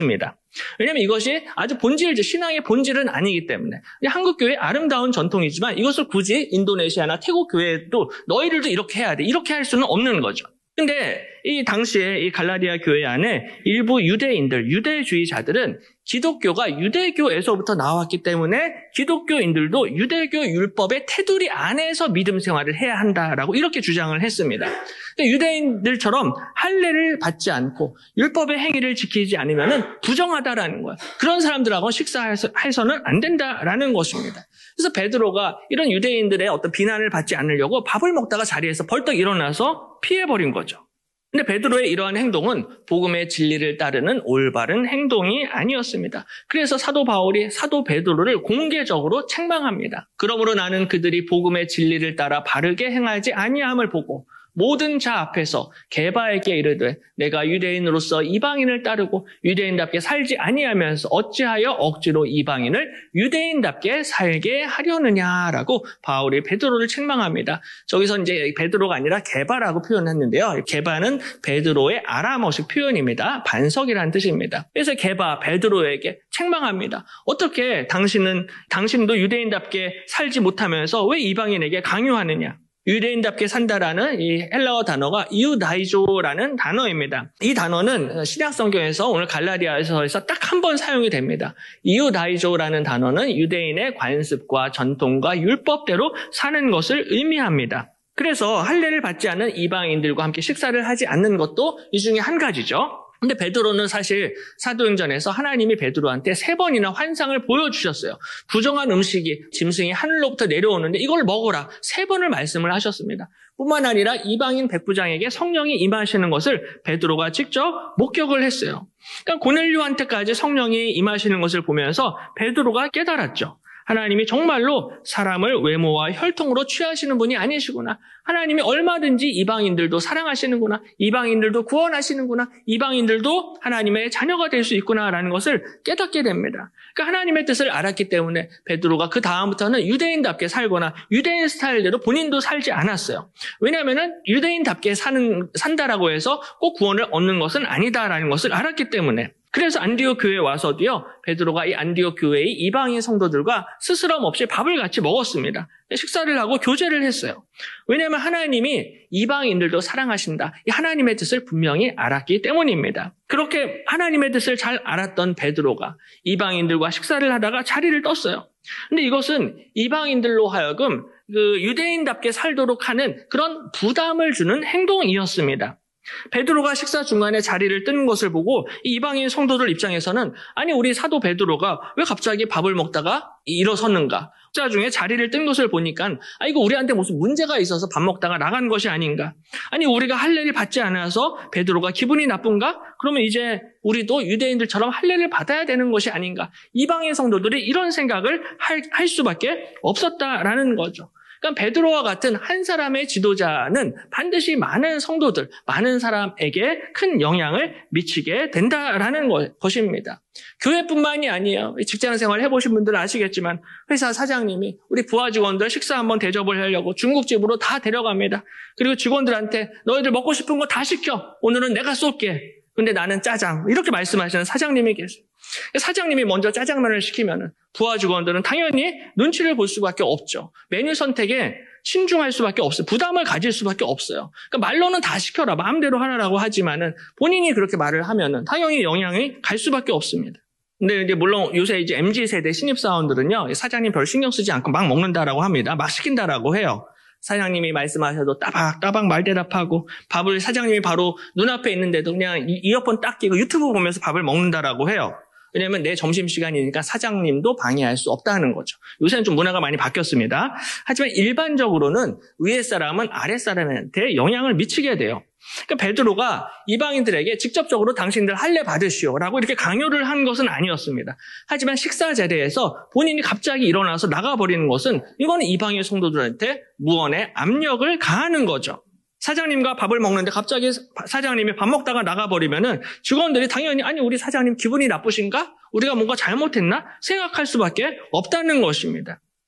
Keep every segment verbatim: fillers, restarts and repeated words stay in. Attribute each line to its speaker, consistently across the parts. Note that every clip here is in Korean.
Speaker 1: 입니다. 왜냐하면 이것이 아주 본질적 신앙의 본질은 아니기 때문에 한국 교회의 아름다운 전통이지만 이것을 굳이 인도네시아나 태국 교회도 너희들도 이렇게 해야 돼. 이렇게 할 수는 없는 거죠. 근데 이 당시에 이 갈라디아 교회 안에 일부 유대인들, 유대주의자들은 기독교가 유대교에서부터 나왔기 때문에 기독교인들도 유대교 율법의 테두리 안에서 믿음 생활을 해야 한다라고 이렇게 주장을 했습니다. 그러니까 유대인들처럼 할례를 받지 않고 율법의 행위를 지키지 않으면 부정하다라는 거예요. 그런 사람들하고 식사해서는 안 된다라는 것입니다. 그래서 베드로가 이런 유대인들의 어떤 비난을 받지 않으려고 밥을 먹다가 자리에서 벌떡 일어나서 피해버린 거죠. 근데 베드로의 이러한 행동은 복음의 진리를 따르는 올바른 행동이 아니었습니다. 그래서 사도 바울이 사도 베드로를 공개적으로 책망합니다. 그러므로 나는 그들이 복음의 진리를 따라 바르게 행하지 아니함을 보고 모든 자 앞에서 게바에게 이르되 내가 유대인으로서 이방인을 따르고 유대인답게 살지 아니하면서 어찌하여 억지로 이방인을 유대인답게 살게 하려느냐라고 바울이 베드로를 책망합니다. 저기서 이제 베드로가 아니라 게바라고 표현했는데요. 게바는 베드로의 아람어식 표현입니다. 반석이라는 뜻입니다. 그래서 게바 베드로에게 책망합니다. 어떻게 당신은 당신도 유대인답게 살지 못하면서 왜 이방인에게 강요하느냐? 유대인답게 산다라는 이 헬라어 단어가 이우다이조라는 단어입니다. 이 단어는 신약 성경에서 오늘 갈라디아서에서 딱 한 번 사용이 됩니다. 이우다이조라는 단어는 유대인의 관습과 전통과 율법대로 사는 것을 의미합니다. 그래서 할례를 받지 않은 이방인들과 함께 식사를 하지 않는 것도 이 중에 한 가지죠. 근데 베드로는 사실 사도행전에서 하나님이 베드로한테 세 번이나 환상을 보여주셨어요. 부정한 음식이 짐승이 하늘로부터 내려오는데 이걸 먹어라. 세 번을 말씀을 하셨습니다. 뿐만 아니라 이방인 백부장에게 성령이 임하시는 것을 베드로가 직접 목격을 했어요. 그러니까 고넬료한테까지 성령이 임하시는 것을 보면서 베드로가 깨달았죠. 하나님이 정말로 사람을 외모와 혈통으로 취하시는 분이 아니시구나. 하나님이 얼마든지 이방인들도 사랑하시는구나. 이방인들도 구원하시는구나. 이방인들도 하나님의 자녀가 될 수 있구나라는 것을 깨닫게 됩니다. 그러니까 하나님의 뜻을 알았기 때문에 베드로가 그 다음부터는 유대인답게 살거나 유대인 스타일대로 본인도 살지 않았어요. 왜냐하면 유대인답게 사는, 산다라고 해서 꼭 구원을 얻는 것은 아니다라는 것을 알았기 때문에. 그래서 안디옥 교회에 와서도요, 베드로가 이 안디옥 교회의 이방인 성도들과 스스럼 없이 밥을 같이 먹었습니다. 식사를 하고 교제를 했어요. 왜냐하면 하나님이 이방인들도 사랑하신다. 이 하나님의 뜻을 분명히 알았기 때문입니다. 그렇게 하나님의 뜻을 잘 알았던 베드로가 이방인들과 식사를 하다가 자리를 떴어요. 근데 이것은 이방인들로 하여금 그 유대인답게 살도록 하는 그런 부담을 주는 행동이었습니다. 베드로가 식사 중간에 자리를 뜬 것을 보고 이방인 성도들 입장에서는 아니 우리 사도 베드로가 왜 갑자기 밥을 먹다가 일어섰는가? 식사 중에 자리를 뜬 것을 보니까 아 이거 우리한테 무슨 문제가 있어서 밥 먹다가 나간 것이 아닌가? 아니 우리가 할례를 받지 않아서 베드로가 기분이 나쁜가? 그러면 이제 우리도 유대인들처럼 할례를 받아야 되는 것이 아닌가? 이방인 성도들이 이런 생각을 할, 할 수밖에 없었다라는 거죠. 그러니까 베드로와 같은 한 사람의 지도자는 반드시 많은 성도들, 많은 사람에게 큰 영향을 미치게 된다라는 것입니다. 교회뿐만이 아니에요. 직장 생활 해보신 분들은 아시겠지만 회사 사장님이 우리 부하 직원들 식사 한번 대접을 하려고 중국집으로 다 데려갑니다. 그리고 직원들한테 너희들 먹고 싶은 거 다 시켜. 오늘은 내가 쏠게. 근데 나는 짜장. 이렇게 말씀하시는 사장님이 계세요. 사장님이 먼저 짜장면을 시키면 부하 직원들은 당연히 눈치를 볼 수밖에 없죠. 메뉴 선택에 신중할 수밖에 없어요. 부담을 가질 수밖에 없어요. 그러니까 말로는 다 시켜라. 마음대로 하라고 하지만은 본인이 그렇게 말을 하면은 당연히 영향이 갈 수밖에 없습니다. 근데 이제 물론 요새 이제 엠지 세대 신입사원들은요, 사장님 별 신경 쓰지 않고 막 먹는다라고 합니다. 막 시킨다라고 해요. 사장님이 말씀하셔도 따박따박 말대답하고 밥을 사장님이 바로 눈앞에 있는데도 그냥 이어폰 딱 끼고 유튜브 보면서 밥을 먹는다라고 해요. 왜냐하면 내 점심시간이니까 사장님도 방해할 수 없다는 거죠. 요새는 좀 문화가 많이 바뀌었습니다. 하지만 일반적으로는 위에 사람은 아래 사람한테 영향을 미치게 돼요. 그러니까 베드로가 이방인들에게 직접적으로 당신들 할례 받으시오라고 이렇게 강요를 한 것은 아니었습니다. 하지만 식사 자리에서 본인이 갑자기 일어나서 나가버리는 것은 이거는 이방인 성도들한테 무언의 압력을 가하는 거죠. 사장님과 밥을 먹는데 갑자기 사장님이 밥 먹다가 나가버리면은 직원들이 당연히 아니 우리 사장님 기분이 나쁘신가? 우리가 뭔가 잘못했나? 생각할 수밖에 없다는 것입니다.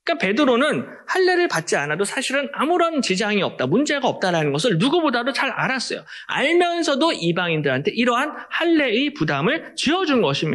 Speaker 1: 그러니까 베드로는 할례를 받지 않아도 사실은 아무런 지장이 없다, 문제가 없다라는 것을 누구보다도 잘 알았어요. 알면서도 이방인들한테 이러한 할례의 부담을 지어준 것입니다.